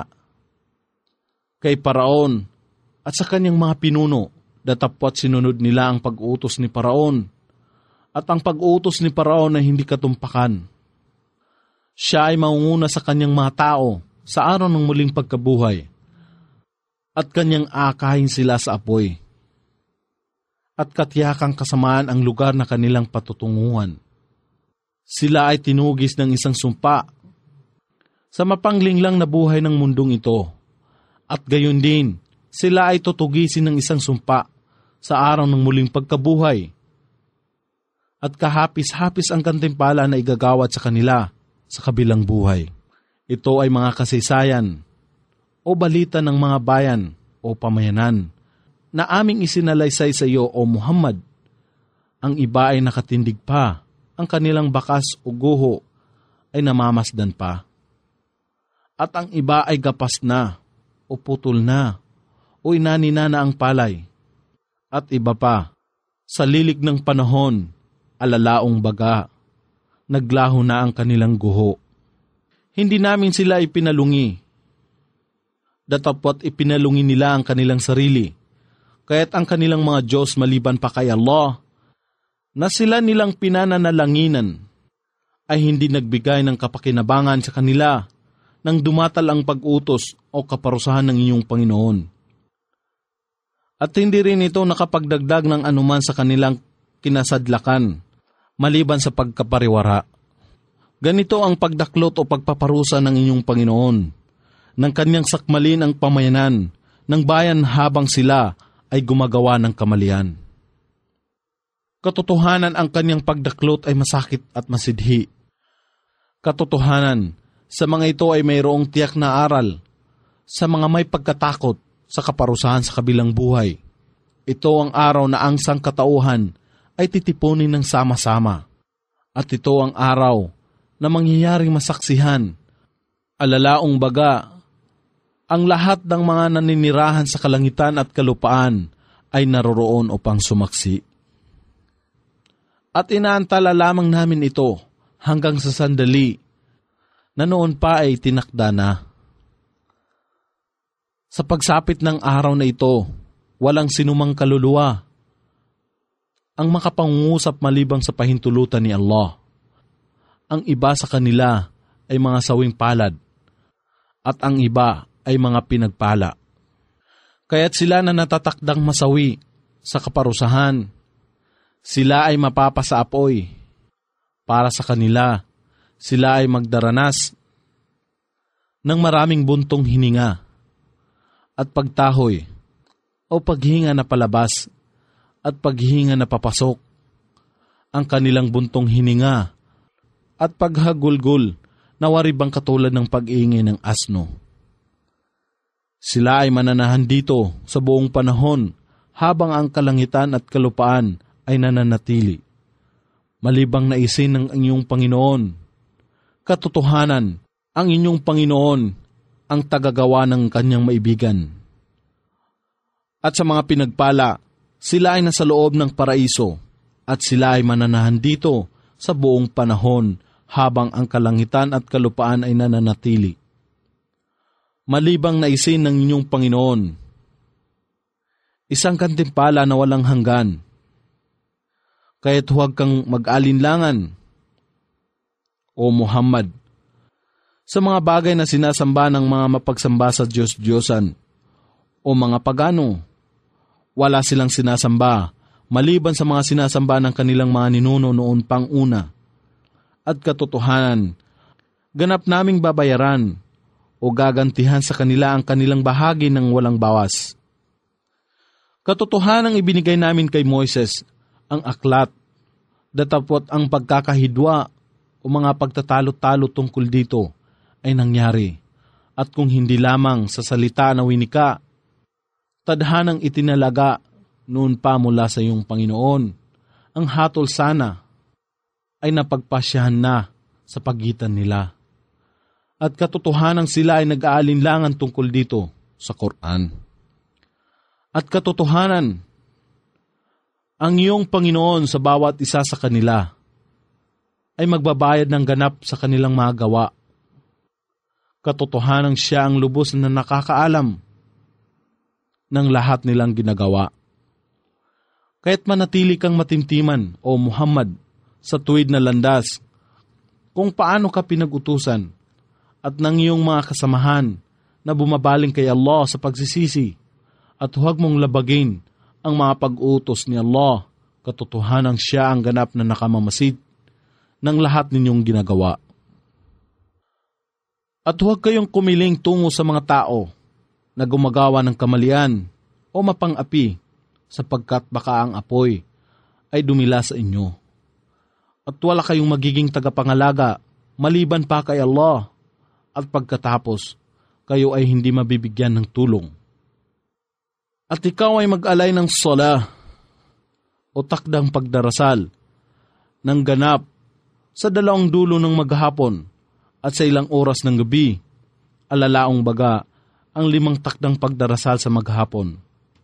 kay Paraon at sa kanyang mga pinuno, datapwat sinunod nila ang pag-uutos ni Paraon at ang pag-uutos ni Paraon ay hindi katumpakan. Siya ay maunguna sa kanyang mga tao sa araw ng muling pagkabuhay at kanyang akahin sila sa apoy at katiyakang kasamaan ang lugar na kanilang patutunguhan. Sila ay tinugis ng isang sumpa sa mapanglinglang na buhay ng mundong ito at gayon din sila ay tutugisin ng isang sumpa sa araw ng muling pagkabuhay at kahapis-hapis ang gantimpala na igagawad sa kanila sa kabilang buhay. Ito ay mga kasaysayan o balita ng mga bayan o pamayanan na aming isinalaysay sa iyo o Muhammad. Ang iba ay nakatindig pa, ang kanilang bakas o guho ay namamasdan pa. At ang iba ay gapas na o putol na o inanina na ang palay. At iba pa, sa lilig ng panahon, alalaong baga, naglaho na ang kanilang guho. Hindi namin sila ipinalungi. Datapwat ipinalungi nila ang kanilang sarili, kaya't ang kanilang mga Diyos maliban pa kay Allah, na sila nilang pinananalanginan, ay hindi nagbigay ng kapakinabangan sa kanila nang dumatal ang pag-utos o kaparusahan ng inyong Panginoon. At hindi rin ito nakapagdagdag ng anuman sa kanilang kinasadlakan, maliban sa pagkapariwara. Ganito ang pagdaklot o pagpaparusa ng inyong Panginoon, ng kanyang sakmalin ang pamayanan ng bayan habang sila ay gumagawa ng kamalian. Katotohanan ang kanyang pagdaklot ay masakit at masidhi. Katotohanan, sa mga ito ay mayroong tiyak na aral sa mga may pagkatakot sa kaparusahan sa kabilang buhay. Ito ang araw na ang sangkatauhan ay titipunin ng sama-sama At ito ang araw na mangyayaring masaksihan. Alalaong baga, ang lahat ng mga naninirahan sa kalangitan at kalupaan ay naroroon upang sumaksi. At inaantala lamang namin ito hanggang sa sandali na noon pa ay tinakda na. Sa pagsapit ng araw na ito, walang sinumang kaluluwa ang makapangungusap malibang sa pahintulutan ni Allah. Ang iba sa kanila ay mga sawing palad at ang iba ay mga pinagpala. Kaya't sila na natatakdang masawi sa kaparusahan, sila ay mapapasa apoy. Para sa kanila, sila ay magdaranas ng maraming buntong hininga at pagtahoy o paghinga na palabas at paghinga na papasok. Ang kanilang buntong hininga at paghagulgol na waribang katulad ng pag-iingay ng asno. Sila ay mananahan dito sa buong panahon habang ang kalangitan at kalupaan ay nananatili. Malibang na isin ng inyong Panginoon. Katotohanan, ang inyong Panginoon ang tagagawa ng kanyang maibigan. At sa mga pinagpala, sila ay nasa loob ng paraiso at sila ay mananahan dito sa buong panahon habang ang kalangitan at kalupaan ay nananatili. Malibang na isin ng inyong Panginoon. Isang kantimpala na walang hanggan. Kaya't huwag kang mag-alinlangan, O Muhammad, sa mga bagay na sinasamba ng mga mapagsamba sa Diyos-Diyosan o mga pagano. Wala silang sinasamba maliban sa mga sinasamba ng kanilang mga ninuno noon pang una. At katotohanan, ganap naming babayaran o gagantihan sa kanila ang kanilang bahagi ng walang bawas. Katotohanang ibinigay namin kay Moises ang aklat, datapot ang pagkakahidwa o mga pagtatalo-talo tungkol dito ay nangyari. At kung hindi lamang sa salita na winika, tadhanang itinalaga noon pa mula sa iyong Panginoon, ang hatol sana ay napagpasyahan na sa pagitan nila. At katotohanang sila ay nag-aalinlangan tungkol dito sa Quran. At katotohanan, ang iyong Panginoon sa bawat isa sa kanila ay magbabayad ng ganap sa kanilang mga gawa. Katotohanang siya ang lubos na nakakaalam ng lahat nilang ginagawa. Kaya't manatili kang matimtiman, O Muhammad, sa tuwid na landas, kung paano ka pinag-utusan at ng iyong mga kasamahan na bumabaling kay Allah sa pagsisisi, at huwag mong labagin ang mga pag-utos ni Allah. Katotohanang siya ang ganap na nakamamasid ng lahat ninyong ginagawa. At huwag kayong kumiling tungo sa mga tao na gumagawa ng kamalian o mapang-api, sapagkat baka ang apoy ay dumila sa inyo. At wala kayong magiging tagapangalaga maliban pa kay Allah, at pagkatapos kayo ay hindi mabibigyan ng tulong. At ikaw ay mag-alay ng sala o takdang pagdarasal ng ganap sa dalawang dulo ng maghapon at sa ilang oras ng gabi, alalaong baga ang limang takdang pagdarasal sa maghapon.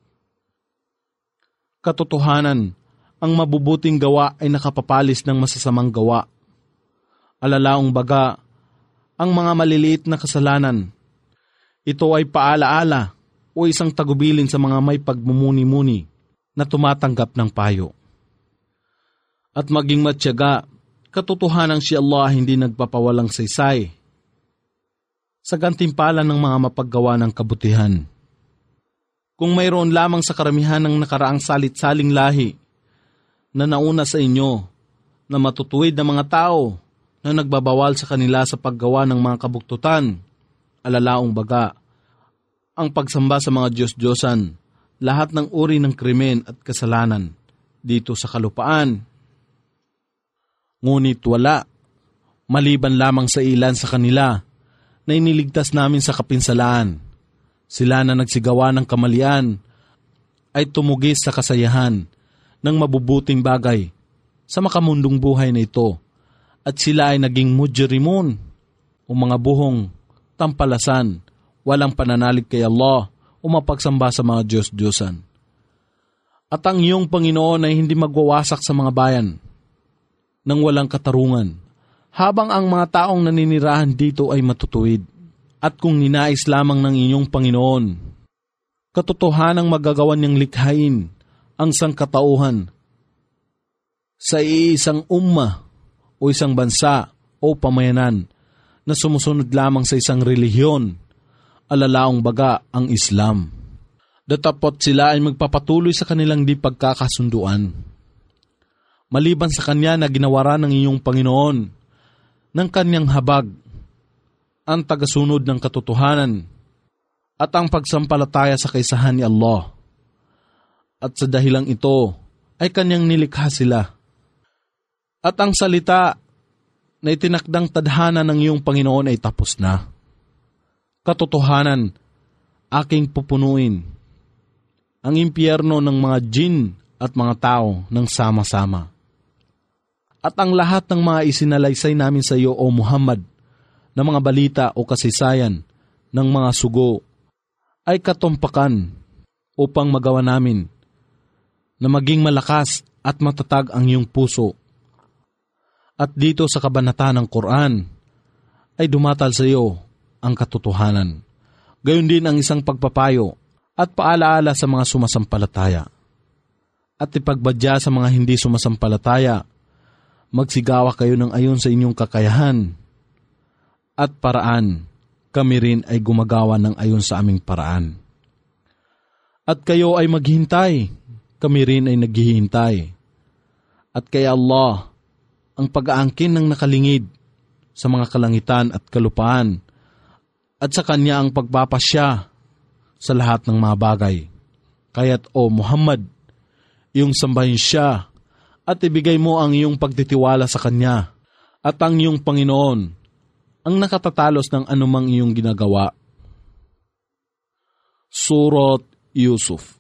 Katotohanan, ang mabubuting gawa ay nakapapalis ng masasamang gawa. Alalaong baga ang mga maliliit na kasalanan. Ito ay paalaala o isang tagubilin sa mga may pagmumuni-muni na tumatanggap ng payo. At maging matyaga, katotohanan si Allah hindi nagpapawalang saysay sa gantimpala ng mga mapaggawa ng kabutihan. Kung mayroon lamang sa karamihan ng nakaraang salit-saling lahi na nauna sa inyo na matutuwid na mga tao na nagbabawal sa kanila sa paggawa ng mga kabuktutan, alalaong baga, ang pagsamba sa mga Diyos-Diyosan, lahat ng uri ng krimen at kasalanan dito sa kalupaan. Ngunit wala, maliban lamang sa ilan sa kanila na iniligtas namin sa kapinsalaan. Sila na nagsigawa ng kamalian ay tumugis sa kasayahan ng mabubuting bagay sa makamundong buhay na ito at sila ay naging mujrimun o mga buhong tampalasan, walang pananalig kay Allah o mapagsamba sa mga Diyos-Diyosan. At ang iyong Panginoon ay hindi magwawasak sa mga bayan nang walang katarungan, habang ang mga taong naninirahan dito ay matutuwid. At kung ninais lamang ng inyong Panginoon, katotohanang magagawan niyang likhain ang sangkatauhan sa iisang umma o isang bansa o pamayanan na sumusunod lamang sa isang relihiyon, alalaong baga ang Islam. Datapot sila ay magpapatuloy sa kanilang di pagkakasunduan. Maliban sa kanya na ginawaran ng iyong Panginoon ng kanyang habag, ang tagasunod ng katotohanan at ang pagsampalataya sa kaisahan ni Allah. At sa dahilang ito ay kanyang nilikha sila. At ang salita na itinakdang tadhana ng iyong Panginoon ay tapos na. Katotohanan, aking pupunuin ang impyerno ng mga jin at mga tao ng sama-sama. At ang lahat ng mga isinalaysay namin sa iyo, O Muhammad, na mga balita o kasaysayan ng mga sugo ay katumpakan upang magawa namin na maging malakas at matatag ang iyong puso. At dito sa kabanata ng Quran ay dumatal sa iyo ang katotohanan. Gayon din ang isang pagpapayo at paalaala sa mga sumasampalataya. At ipagbadya sa mga hindi sumasampalataya, magsigawa kayo ng ayon sa inyong kakayahan at paraan, kami rin ay gumagawa ng ayon sa aming paraan. At kayo ay maghintay, kami rin ay naghihintay. At kay Allah ang pag-aangkin ng nakalingid sa mga kalangitan at kalupaan, at sa Kanya ang pagpapasya sa lahat ng mga bagay. Kaya't o Muhammad, iyong sambahin siya at ibigay mo ang iyong pagtitiwala sa Kanya at ang iyong Panginoon ang nakatatalos ng anumang iyong ginagawa. Surat Yusuf.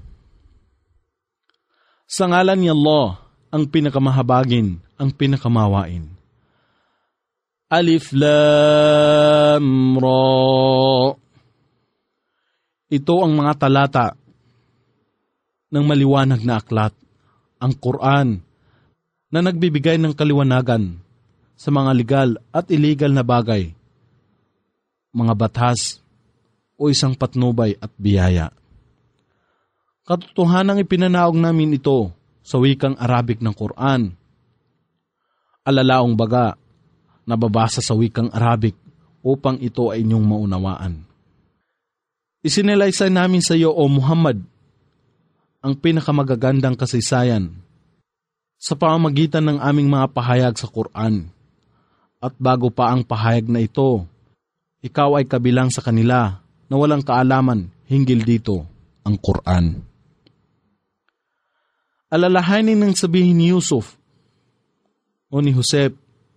Sa ngalan ni Allah, ang pinakamahabagin, ang pinakamawain. Alif Lam Ra. Ito ang mga talata ng maliwanag na aklat, ang Quran, na nagbibigay ng kaliwanagan sa mga legal at illegal na bagay, mga batas o isang patnubay at biyaya. Katotohanang ipinanaog namin ito sa wikang Arabic ng Quran. Alalaong baga, nababasa sa wikang Arabic upang ito ay inyong maunawaan. Isinalaysay namin sa iyo, O Muhammad, ang pinakamagagandang kasaysayan sa pamamagitan ng aming mga pahayag sa Quran. At bago pa ang pahayag na ito, ikaw ay kabilang sa kanila na walang kaalaman hinggil dito, ang Quran. Alalahanin ng sabihin ni Yusuf o ni Josep,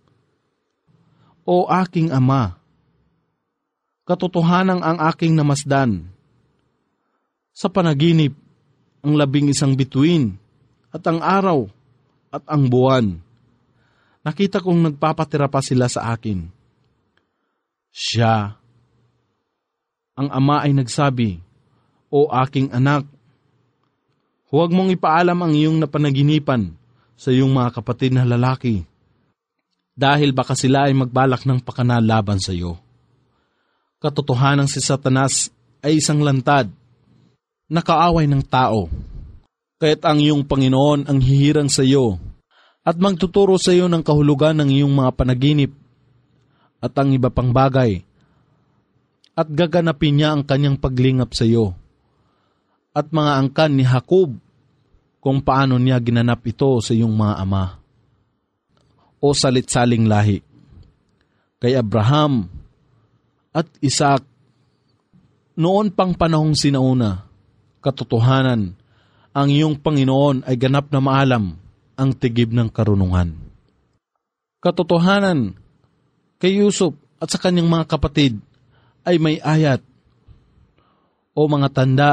O aking ama, katotohanang ang aking namasdan. Sa panaginip, ang labing isang bituin at ang araw at ang buwan. Nakita kong nagpapatira pa sila sa akin. Siya, ang ama ay nagsabi, O aking anak, huwag mong ipaalam ang iyong napanaginipan sa iyong mga kapatid na lalaki, dahil baka sila ay magbalak ng pakana laban sa iyo. Katotohanang si Satanas ay isang lantad, nakaaway ng tao, kaya't ang iyong Panginoon ang hihirang sa iyo at magtuturo sa iyo ng kahulugan ng iyong mga panaginip at ang iba pang bagay, at gaganapin niya ang kanyang paglingap sa iyo at mga angkan ni Jacob kung paano niya ginanap ito sa iyong mga ama o salit-saling lahi, kay Abraham at Isaac noon pang panahong sinauna. Katotohanan, ang iyong Panginoon ay ganap na maalam ang tigib ng karunungan. Katotohanan, kay Yusuf at sa kanyang mga kapatid ay may ayat o mga tanda,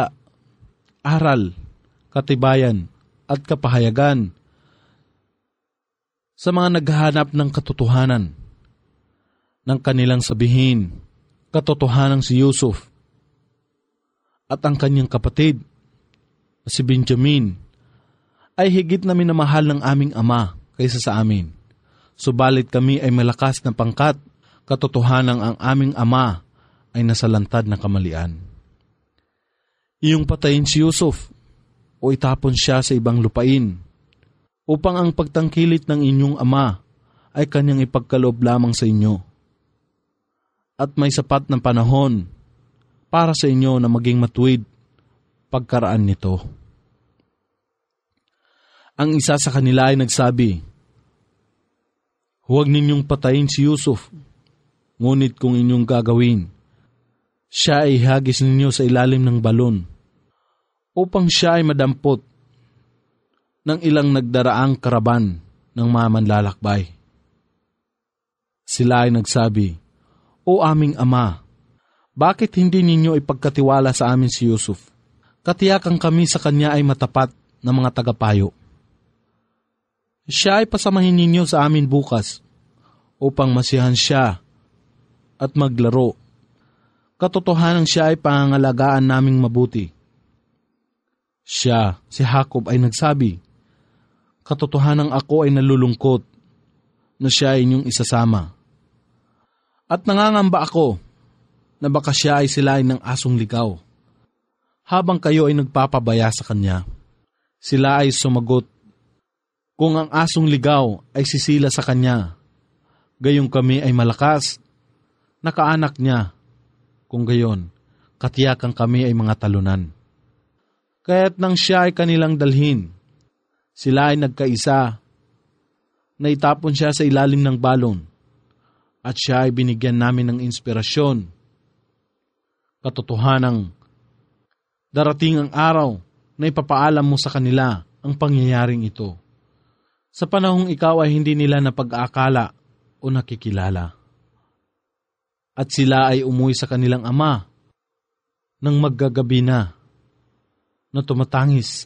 aral, katibayan at kapahayagan sa mga naghahanap ng katotohanan, ng kanilang sabihin, katotohanan si Yusuf at ang kanyang kapatid, si Benjamin, ay higit na minamahal ng aming ama kaysa sa amin. Subalit kami ay malakas na pangkat, katotohanan ang aming ama ay nasalantad na kamalian. Iyong patayin si Yusuf o itapon siya sa ibang lupain upang ang pagtangkilit ng inyong ama ay kanyang ipagkaloob lamang sa inyo. At may sapat na panahon para sa inyo na maging matuwid pagkaraan nito. Ang isa sa kanila ay nagsabi, huwag ninyong patayin si Yusuf, ngunit kung inyong gagawin, siya ay ihagis ninyo sa ilalim ng balon upang siya ay madampot ng ilang nagdaraang karaban ng mga manlalakbay. Sila ay nagsabi, O aming ama, bakit hindi ninyo ipagkatiwala sa amin si Yusuf? Katiyakan kami sa kanya ay matapat na mga tagapayo. Siya ay pasamahin ninyo sa amin bukas upang masiyahan siya at maglaro. Katotohanan siya ay pangangalagaan naming mabuti. Siya, si Jacob, ay nagsabi, katotohanan ako ay nalulungkot na siya ay inyong isasama. At nangangamba ako na baka siya ay silain ng asong ligaw. Habang kayo ay nagpapabaya sa kanya, sila ay sumagot, kung ang asong ligaw ay sisila sa kanya, gayong kami ay malakas, nakaanak niya. Kung gayon, katiyakan kami ay mga talunan. Kaya't nang siya ay kanilang dalhin, sila ay nagkaisa, na itapon siya sa ilalim ng balon, at siya ay binigyan namin ng inspirasyon. Katotohanang, darating ang araw na ipapaalam mo sa kanila ang pangyayaring ito. Sa panahong ikaw ay hindi nila napag-aakala o nakikilala. At sila ay umuwi sa kanilang ama nang maggagabi na, na tumatangis.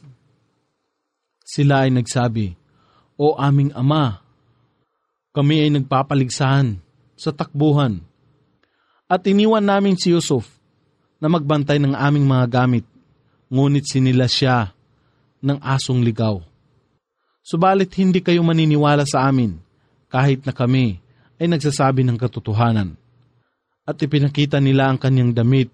Sila ay nagsabi, O aming ama, kami ay nagpapaligsahan sa takbuhan at iniwan namin si Yusuf na magbantay ng aming mga gamit, ngunit sinila siya ng asong ligaw. Subalit hindi kayo maniniwala sa amin kahit na kami ay nagsasabi ng katotohanan. At ipinakita nila ang kanyang damit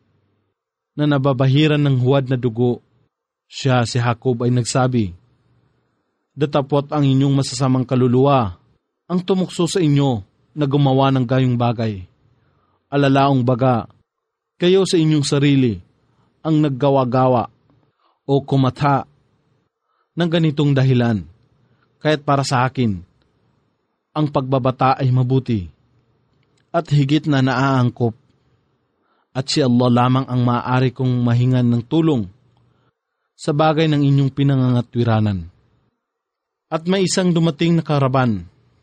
na nababahiran ng huwad na dugo. Siya, si Jacob, ay nagsabi, datapot ang inyong masasamang kaluluwa ang tumukso sa inyo na gumawa ng gayong bagay. Alalaong baga, kayo sa inyong sarili ang naggawa-gawa o kumata ng ganitong dahilan. Kaya't para sa akin, ang pagbabata ay mabuti at higit na naaangkop. At si Allah lamang ang maaari kong mahingan ng tulong sa bagay ng inyong pinangangatwiranan. At may isang dumating na karaban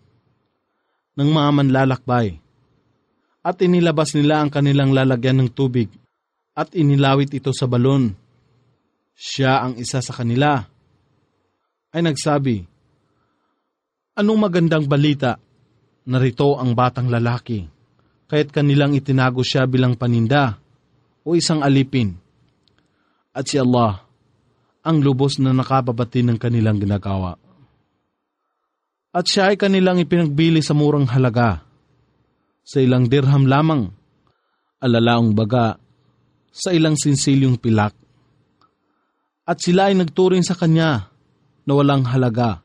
ng mga manlalakbay at inilabas nila ang kanilang lalagyan ng tubig at inilawit ito sa balon. Siya, ang isa sa kanila, ay nagsabi, anong magandang balita, narito ang batang lalaki, kaya't kanilang itinago siya bilang paninda o isang alipin. At si Allah, ang lubos na nakababati ng kanilang ginagawa. At siya ay kanilang ipinagbili sa murang halaga, sa ilang dirham lamang, alalaong baga, sa ilang sinsilyong pilak. At sila ay nagturing sa kanya na walang halaga.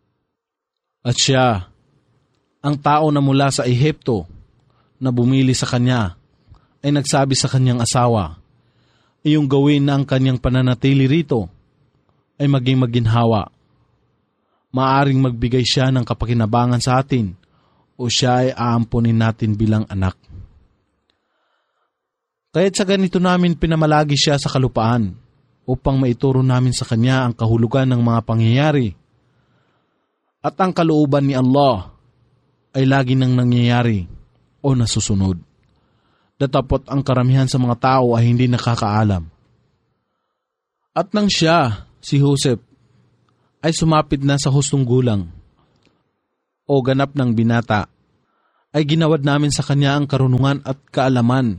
At siya, ang tao na mula sa Ehipto na bumili sa kanya, ay nagsabi sa kanyang asawa, iyong gawin na ang kanyang pananatili rito ay maging maginhawa. Maaring magbigay siya ng kapakinabangan sa atin o siya ay aampunin natin bilang anak. Kaya't sa ganito namin pinamalagi siya sa kalupaan upang maituro namin sa kanya ang kahulugan ng mga pangyayari. At ang kalooban ni Allah ay lagi nang nangyayari o nasusunod. Datapot ang karamihan sa mga tao ay hindi nakakaalam. At nang siya, si Joseph, ay sumapit na sa hustong gulang, o ganap ng binata, ay ginawad namin sa kanya ang karunungan at kaalaman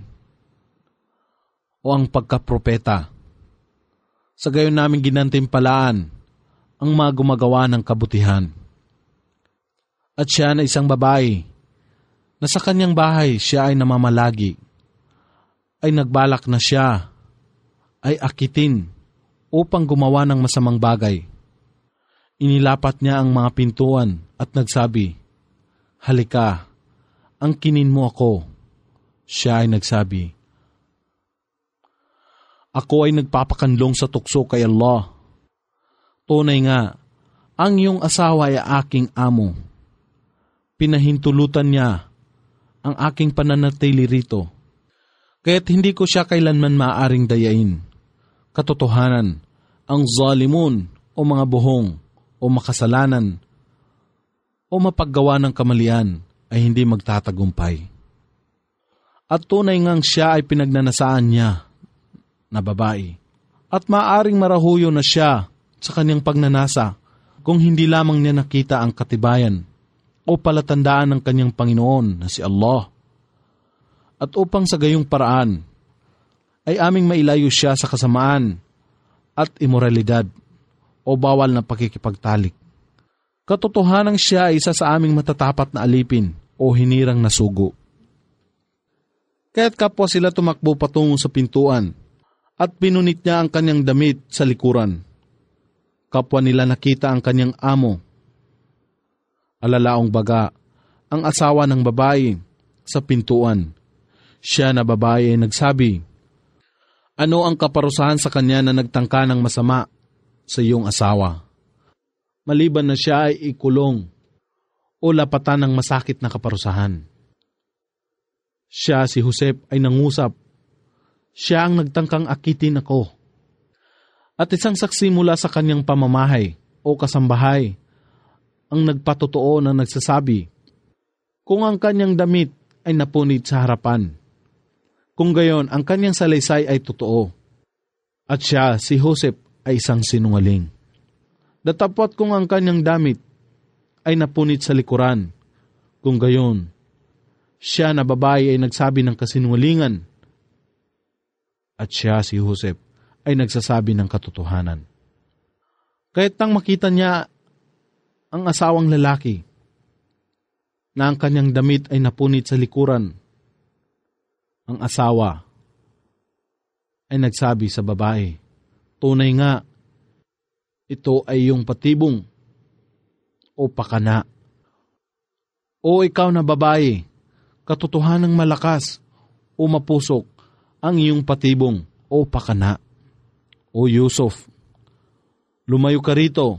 o ang pagkapropeta. Sa gayon namin ginantimpalaan ang mga gumagawa ng kabutihan. At siya na isang babae na sa kanyang bahay siya ay namamalagi, ay nagbalak na siya ay akitin upang gumawa ng masamang bagay. Inilapat niya ang mga pintuan at nagsabi, "Halika, angkinin mo ako." Siya ay nagsabi, "Ako ay nagpapakanlong sa tukso kay Allah. Tunay nga, ang iyong asawa ay aking amo. Pinahintulutan niya ang aking pananatili rito, kaya't hindi ko siya kailanman maaaring dayain. Katotohanan, ang zalimun o mga buhong o makasalanan o mapaggawa ng kamalian ay hindi magtatagumpay. At tunay ngang siya ay pinagnanasaan niya na babae, at maaaring marahuyo na siya sa kanyang pagnanasa kung hindi lamang niya nakita ang katibayan o palatandaan ng kanyang Panginoon na si Allah. At upang sa gayong paraan ay aming mailayo siya sa kasamaan at imoralidad o bawal na pakikipagtalik. Katotohanang siya ay isa sa aming matatapat na alipin o hinirang na sugo." Kaya't kapwa sila tumakbo patungo sa pintuan at pinunit niya ang kanyang damit sa likuran. Kapwa nila nakita ang kanyang amo. Alalaong baga, ang asawa ng babae sa pintuan. Siya na babae ay nagsabi, "Ano ang kaparusahan sa kanya na nagtangka ng masama sa iyong asawa? Maliban na siya ay ikulong o lapatan ng masakit na kaparusahan." Siya, si Joseph, ay nangusap, "Siya ang nagtangkang akitin ako." At isang saksi mula sa kanyang pamamahay o kasambahay ang nagpatotoo na nagsasabi, kung ang kanyang damit ay napunit sa harapan, kung gayon ang kanyang salaysay ay totoo, at siya, si Joseph, ay isang sinungaling. Datapwat kung ang kanyang damit ay napunit sa likuran, kung gayon, siya na babae ay nagsabi ng kasinungalingan, at siya, si Joseph, ay nagsasabi ng katotohanan. Kaya't nang makita niya ang asawang lalaki na ang kanyang damit ay napunit sa likuran, ang asawa ay nagsabi sa babae, "Tunay nga, ito ay iyong patibong o pakana. O ikaw na babae, katotohanang malakas o mapusok ang iyong patibong o pakana. O Yusuf, lumayo ka rito.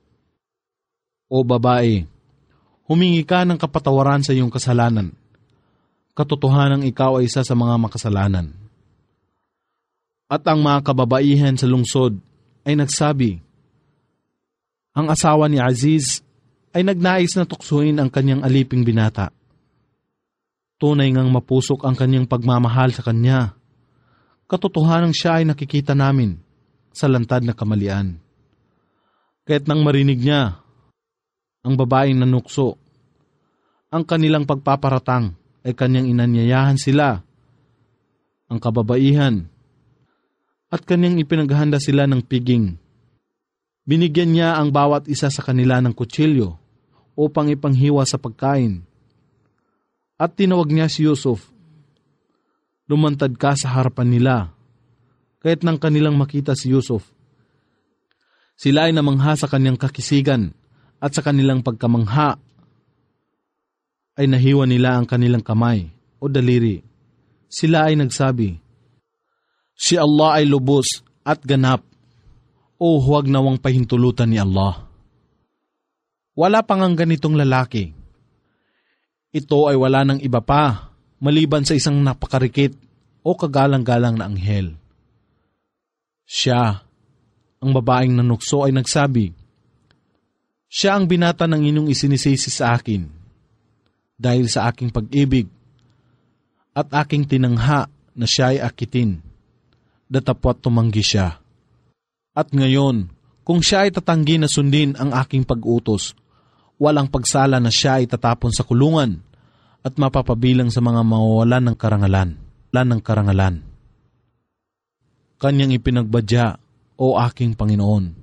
O babae, humingi ka ng kapatawaran sa iyong kasalanan. Katotohanang ikaw ay isa sa mga makasalanan." At ang mga kababaihan sa lungsod ay nagsabi, "Ang asawa ni Aziz ay nagnais na tuksuin ang kanyang aliping binata. Tunay ngang mapusok ang kanyang pagmamahal sa kanya. Katotohanang siya ay nakikita namin sa lantad na kamalian." Kaya't nang marinig niya ang babaeng nanukso, ang kanilang pagpaparatang ay kanyang inanyayahan sila, ang kababaihan, at kanyang ipinaghanda sila ng piging. Binigyan niya ang bawat isa sa kanila ng kutsilyo upang ipanghiwa sa pagkain. At tinawag niya si Yusuf. Lumantad ka sa harapan nila. Kaya't nang kanilang makita si Yusuf, sila ay namangha sa kanyang kakisigan, at sa kanilang pagkamangha ay nahiwa nila ang kanilang kamay o daliri. Sila ay nagsabi, "Si Allah ay lubos at ganap, o huwag nawang pahintulutan ni Allah." Wala pang ang ganitong lalaki. Ito ay wala ng iba pa, maliban sa isang napakarikit o kagalang-galang na anghel. Siya, ang babaeng nanukso, ay nagsabi, "Siya ang binata ng inyong isinisisi sa akin, dahil sa aking pag-ibig, at aking tinangha na siya ay akitin. Datapwat tumanggi siya. At ngayon, kung siya ay tatanggi na sundin ang aking pag-utos, walang pagsala na siya ay tatapon sa kulungan at mapapabilang sa mga mawawalan ng karangalan, lan ng karangalan. Kanyang ipinagbadya, O aking Panginoon,